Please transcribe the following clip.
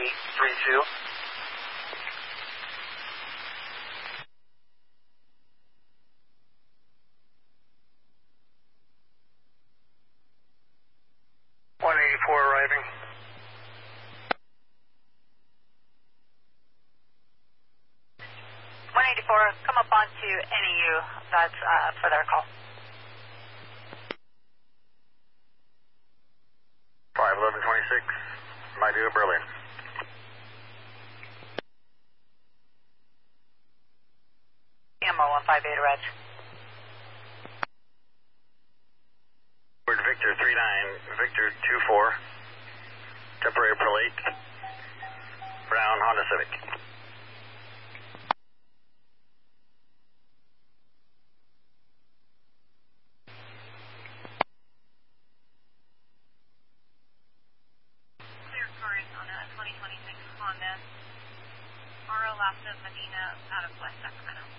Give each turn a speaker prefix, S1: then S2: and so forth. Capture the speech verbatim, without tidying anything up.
S1: eight three two. one eighty-four arriving.
S2: one eighty-four, come up onto N E U. That's uh, for their call.
S1: five eleven twenty-six, might do it Berlin.
S2: Ammo one five eight, Reg.
S1: Word Victor three nine, Victor two four, temporary prolate, Brown Honda Civic.
S3: Clear cars on a twenty twenty-six Honda. R O last of Medina out of West Sacramento.